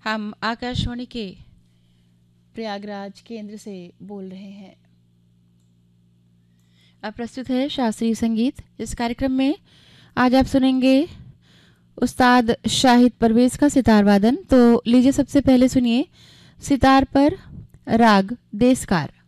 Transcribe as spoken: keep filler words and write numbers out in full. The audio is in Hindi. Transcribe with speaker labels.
Speaker 1: हम आकाशवाणी के प्रयागराज केंद्र से बोल रहे हैं। अब प्रस्तुत है शास्त्रीय संगीत। इस कार्यक्रम में आज आप सुनेंगे उस्ताद शाहिद परवेज का सितार वादन। तो लीजिए सबसे पहले सुनिए सितार पर राग देसकार।